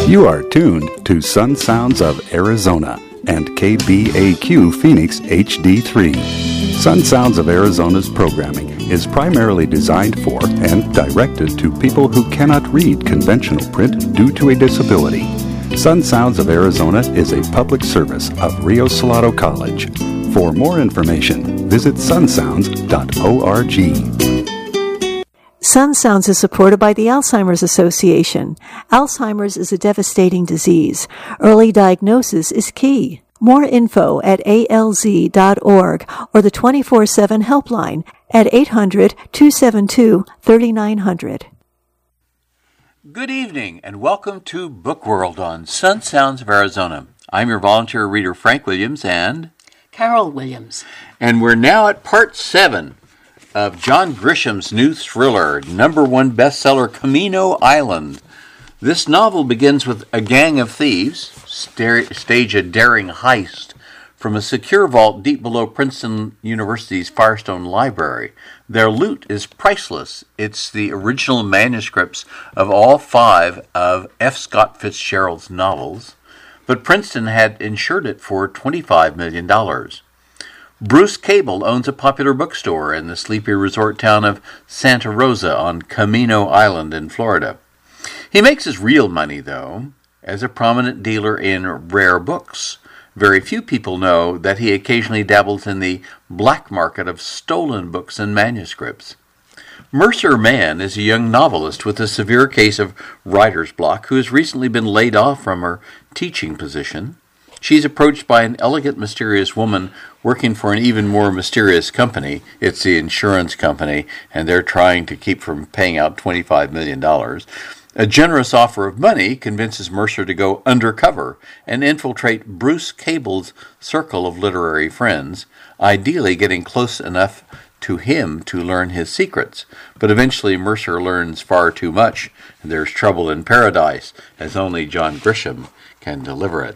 You are tuned to Sun Sounds of Arizona and KBAQ Phoenix HD3. Sun Sounds of Arizona's programming is primarily designed for and directed to people who cannot read conventional print due to a disability. Sun Sounds of Arizona is a public service of Rio Salado College. For more information, visit sunsounds.org. Sun Sounds is supported by the Alzheimer's Association. Alzheimer's is a devastating disease. Early diagnosis is key. More info at alz.org or the 24/7 helpline at 800-272-3900. Good evening and welcome to Book World on Sun Sounds of Arizona. I'm your volunteer reader Frank Williams and Carol Williams. And we're now at part 7 of John Grisham's new thriller, #1 bestseller Camino Island. This novel begins with a gang of thieves stage a daring heist from a secure vault deep below Princeton University's Firestone Library. Their loot is priceless. It's the original manuscripts of all 5 of F. Scott Fitzgerald's novels, but Princeton had insured it for $25 million. Bruce Cable owns a popular bookstore in the sleepy resort town of Santa Rosa on Camino Island in Florida. He makes his real money, though, as a prominent dealer in rare books. Very few people know that he occasionally dabbles in the black market of stolen books and manuscripts. Mercer Mann is a young novelist with a severe case of writer's block who has recently been laid off from her teaching position. She's approached by an elegant, mysterious woman working for an even more mysterious company. It's the insurance company, and they're trying to keep from paying out $25 million. A generous offer of money convinces Mercer to go undercover and infiltrate Bruce Cable's circle of literary friends, ideally getting close enough to him to learn his secrets. But eventually Mercer learns far too much, and there's trouble in paradise, as only John Grisham can deliver it.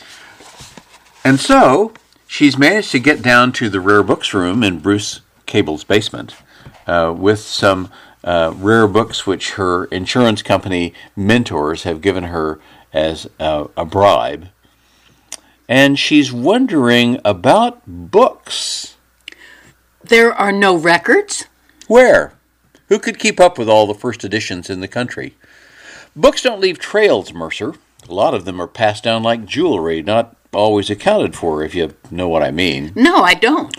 And so, she's managed to get down to the rare books room in Bruce Cable's basement with some rare books which her insurance company mentors have given her as a bribe. And she's wondering about books. There are no records? Where? Who could keep up with all the first editions in the country? Books don't leave trails, Mercer. A lot of them are passed down like jewelry, not always accounted for, if you know what I mean. No, I don't.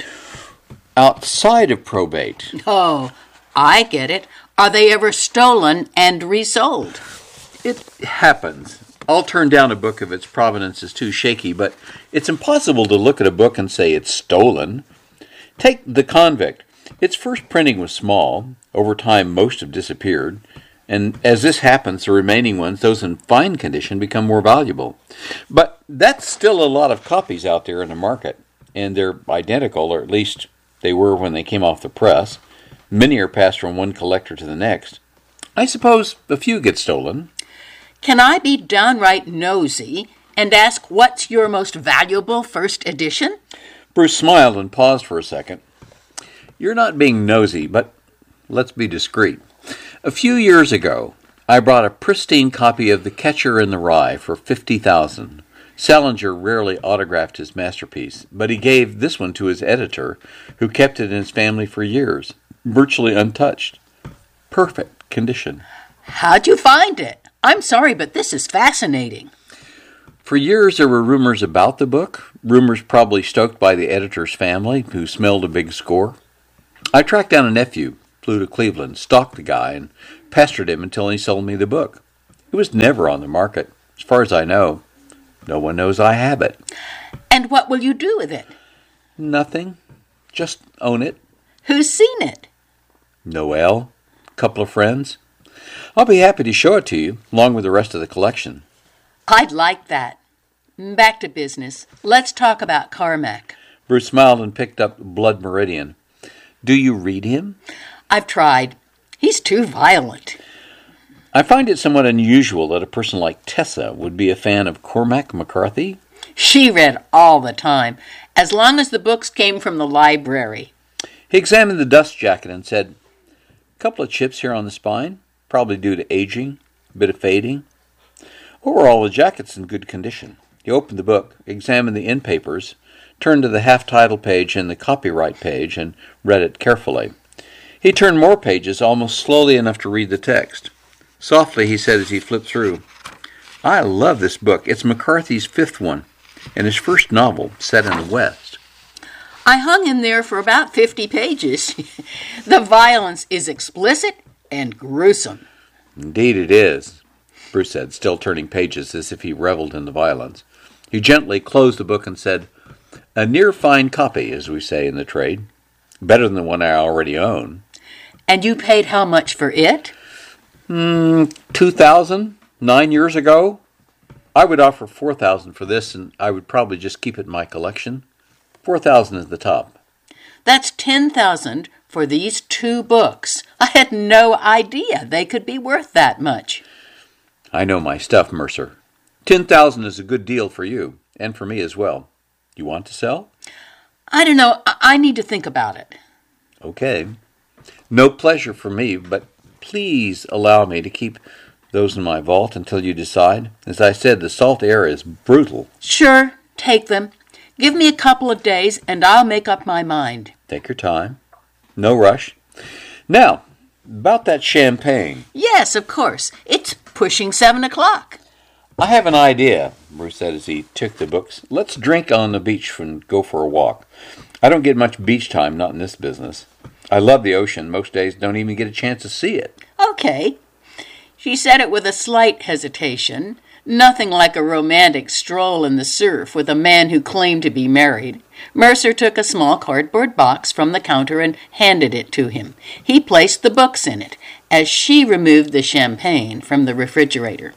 Outside of probate. Oh, I get it. Are they ever stolen and resold? It happens. I'll turn down a book if its provenance is too shaky, but it's impossible to look at a book and say it's stolen. Take The Convict. Its first printing was small. Over time, most have disappeared. And as this happens, the remaining ones, those in fine condition, become more valuable. But that's still a lot of copies out there in the market, and they're identical, or at least they were when they came off the press. Many are passed from one collector to the next. I suppose a few get stolen. Can I be downright nosy and ask what's your most valuable first edition? Bruce smiled and paused for a second. You're not being nosy, but let's be discreet. A few years ago, I brought a pristine copy of The Catcher in the Rye for $50,000. Salinger rarely autographed his masterpiece, but he gave this one to his editor, who kept it in his family for years, virtually untouched. Perfect condition. How'd you find it? I'm sorry, but this is fascinating. For years there were rumors about the book, rumors probably stoked by the editor's family, who smelled a big score. I tracked down a nephew, flew to Cleveland, stalked the guy, and pestered him until he sold me the book. It was never on the market. As far as I know, no one knows I have it. And what will you do with it? Nothing. Just own it. Who's seen it? Noelle, a couple of friends. I'll be happy to show it to you, along with the rest of the collection. I'd like that. Back to business. Let's talk about Carmack. Bruce smiled and picked up Blood Meridian. Do you read him? I've tried. He's too violent. I find it somewhat unusual that a person like Tessa would be a fan of Cormac McCarthy. She read all the time, as long as the books came from the library. He examined the dust jacket and said, "Couple of chips here on the spine, probably due to aging, a bit of fading." Overall, the jacket's in good condition. He opened the book, examined the end papers, turned to the half-title page and the copyright page, and read it carefully. He turned more pages, almost slowly enough to read the text. Softly, he said as he flipped through, "I love this book. It's McCarthy's fifth one, and his first novel set in the West." I hung in there for about 50 pages. The violence is explicit and gruesome. "Indeed it is," Bruce said, still turning pages as if he reveled in the violence. He gently closed the book and said, "A near fine copy, as we say in the trade. Better than the one I already own." And you paid how much for it? $2,000, 9 years ago. I would offer $4,000 for this, and I would probably just keep it in my collection. $4,000 is the top. That's $10,000 for these 2 books. I had no idea they could be worth that much. I know my stuff, Mercer. $10,000 is a good deal for you, and for me as well. You want to sell? I don't know. I need to think about it. Okay. No pleasure for me, but please allow me to keep those in my vault until you decide. As I said, the salt air is brutal. Sure, take them. Give me a couple of days, and I'll make up my mind. Take your time. No rush. Now, about that champagne. Yes, of course. It's pushing 7 o'clock. I have an idea, Bruce said as he took the books. Let's drink on the beach and go for a walk. I don't get much beach time, not in this business. I love the ocean. Most days don't even get a chance to see it. Okay. She said it with a slight hesitation. Nothing like a romantic stroll in the surf with a man who claimed to be married. Mercer took a small cardboard box from the counter and handed it to him. He placed the books in it as she removed the champagne from the refrigerator.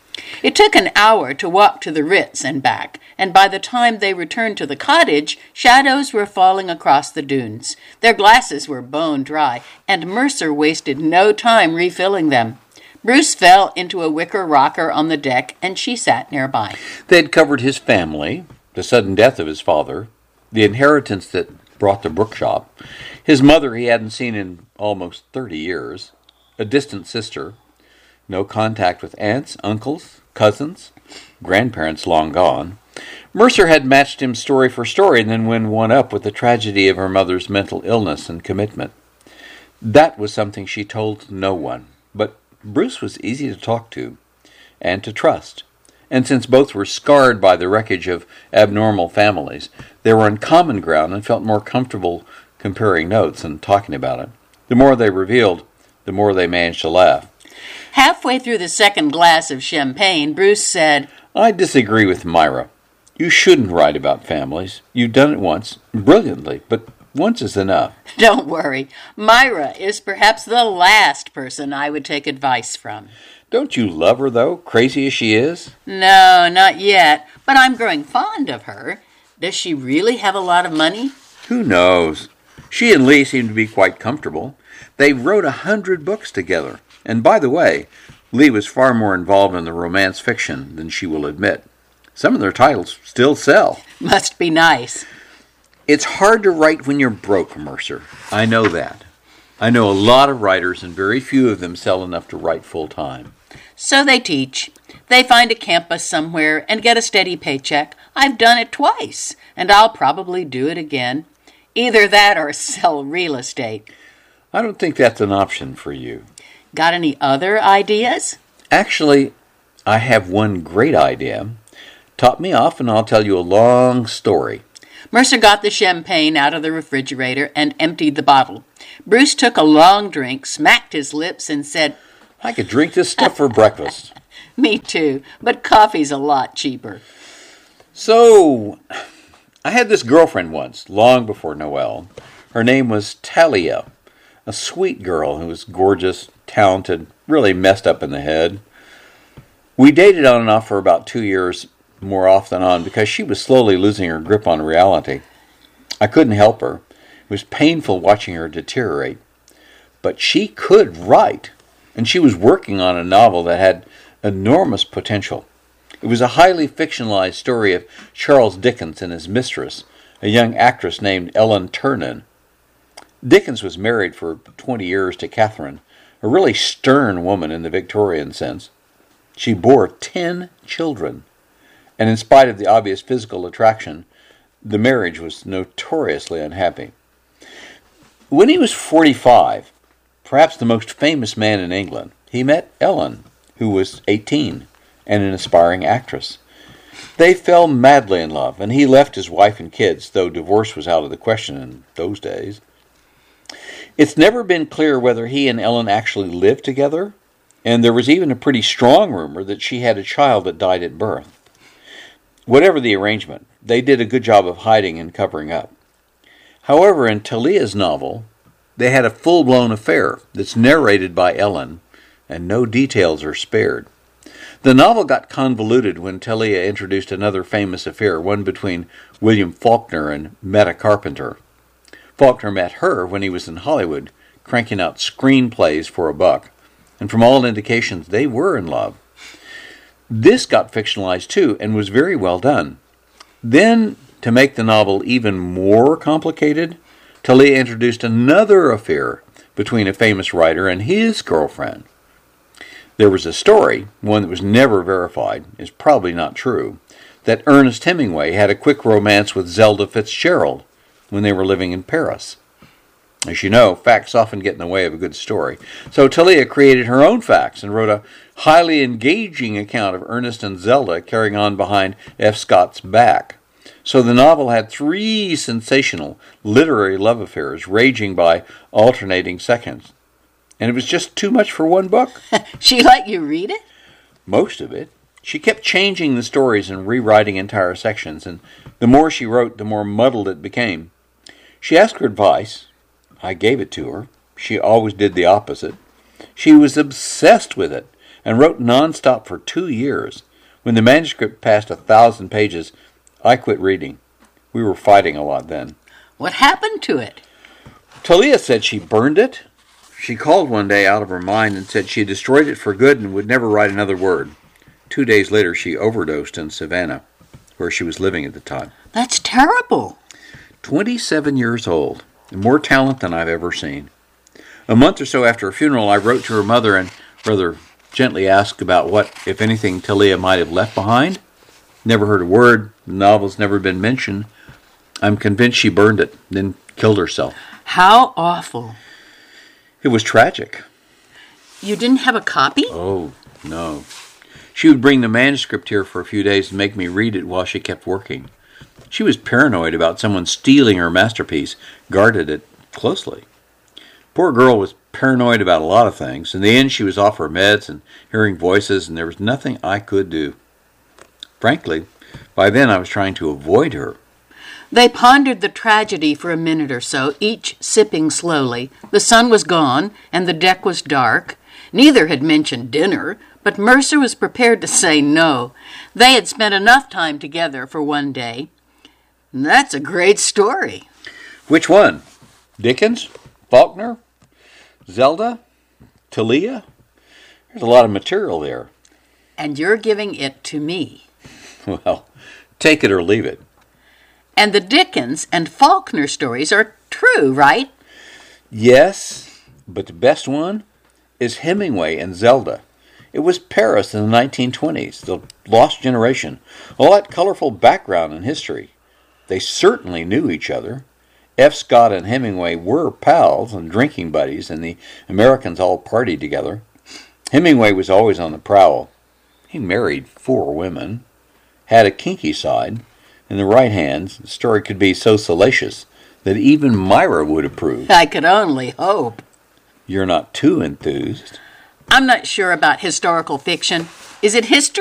It took an hour to walk to the Ritz and back, and by the time they returned to the cottage, shadows were falling across the dunes. Their glasses were bone dry, and Mercer wasted no time refilling them. Bruce fell into a wicker rocker on the deck, and she sat nearby. They had covered his family, the sudden death of his father, the inheritance that brought the Brookshop, his mother he hadn't seen in almost 30 years, a distant sister, no contact with aunts, uncles, cousins, grandparents long gone. Mercer had matched him story for story and then went one up with the tragedy of her mother's mental illness and commitment. That was something she told no one, but Bruce was easy to talk to and to trust. And since both were scarred by the wreckage of abnormal families, they were on common ground and felt more comfortable comparing notes and talking about it. The more they revealed, the more they managed to laugh. Halfway through the second glass of champagne, Bruce said, "I disagree with Myra. You shouldn't write about families. You've done it once, brilliantly, but once is enough." "Don't worry. Myra is perhaps the last person I would take advice from." "Don't you love her, though, crazy as she is?" "No, not yet, but I'm growing fond of her. Does she really have a lot of money?" "Who knows? She and Lee seem to be quite comfortable. They wrote 100 books together. And by the way, Lee was far more involved in the romance fiction than she will admit. Some of their titles still sell." "Must be nice." "It's hard to write when you're broke, Mercer. I know that. I know a lot of writers, and very few of them sell enough to write full-time." "So they teach. They find a campus somewhere and get a steady paycheck. I've done it twice, and I'll probably do it again. Either that or sell real estate." "I don't think that's an option for you." "Got any other ideas?" "Actually, I have one great idea. Top me off and I'll tell you a long story." Mercer got the champagne out of the refrigerator and emptied the bottle. Bruce took a long drink, smacked his lips, and said, "I could drink this stuff for breakfast." "Me too, but coffee's a lot cheaper." "So, I had this girlfriend once, long before Noel. Her name was Talia, a sweet girl who was gorgeous, talented, really messed up in the head. We dated on and off for about 2 years, more off than on, because she was slowly losing her grip on reality. I couldn't help her. It was painful watching her deteriorate. But she could write, and she was working on a novel that had enormous potential. It was a highly fictionalized story of Charles Dickens and his mistress, a young actress named Ellen Ternan. Dickens was married for 20 years to Catherine, a really stern woman in the Victorian sense. She bore 10 children, and in spite of the obvious physical attraction, the marriage was notoriously unhappy. When he was 45, perhaps the most famous man in England, he met Ellen, who was 18 and an aspiring actress. They fell madly in love, and he left his wife and kids, though divorce was out of the question in those days. It's never been clear whether he and Ellen actually lived together, and there was even a pretty strong rumor that she had a child that died at birth. Whatever the arrangement, they did a good job of hiding and covering up. However, in Talia's novel, they had a full-blown affair that's narrated by Ellen, and no details are spared. The novel got convoluted when Talia introduced another famous affair, one between William Faulkner and Meta Carpenter. Faulkner met her when he was in Hollywood, cranking out screenplays for a buck, and from all indications they were in love. This got fictionalized too, and was very well done. Then, to make the novel even more complicated, Talia introduced another affair between a famous writer and his girlfriend. There was a story, one that was never verified, is probably not true, that Ernest Hemingway had a quick romance with Zelda Fitzgerald when they were living in Paris. As you know, facts often get in the way of a good story. So Talia created her own facts and wrote a highly engaging account of Ernest and Zelda carrying on behind F. Scott's back. So the novel had 3 sensational literary love affairs raging by alternating seconds. And it was just too much for one book. She let you read it? Most of it. She kept changing the stories and rewriting entire sections, and the more she wrote, the more muddled it became. She asked for advice. I gave it to her. She always did the opposite. She was obsessed with it and wrote nonstop for 2 years. When the manuscript passed 1,000 pages, I quit reading. We were fighting a lot then. What happened to it? Talia said she burned it. She called one day out of her mind and said she destroyed it for good and would never write another word. 2 days later, she overdosed in Savannah, where she was living at the time. That's terrible. 27 years old, and more talent than I've ever seen. A month or so after her funeral, I wrote to her mother and rather gently asked about what, if anything, Talia might have left behind. Never heard a word. The novel's never been mentioned. I'm convinced she burned it, then killed herself. How awful. It was tragic. You didn't have a copy? Oh, no. She would bring the manuscript here for a few days and make me read it while she kept working. She was paranoid about someone stealing her masterpiece, guarded it closely. Poor girl was paranoid about a lot of things. In the end, she was off her meds and hearing voices, and there was nothing I could do. Frankly, by then I was trying to avoid her. They pondered the tragedy for a minute or so, each sipping slowly. The sun was gone, and the deck was dark. Neither had mentioned dinner, but Mercer was prepared to say no. They had spent enough time together for one day. That's a great story. Which one? Dickens? Faulkner? Zelda? Talia? There's a lot of material there. And you're giving it to me. Well, take it or leave it. And the Dickens and Faulkner stories are true, right? Yes, but the best one is Hemingway and Zelda. It was Paris in the 1920s, the lost generation. All that colorful background and history. They certainly knew each other. F. Scott and Hemingway were pals and drinking buddies, and the Americans all partied together. Hemingway was always on the prowl. He married 4 women, had a kinky side. In the right hands, the story could be so salacious that even Myra would approve. I could only hope. You're not too enthused. I'm not sure about historical fiction. Is it history?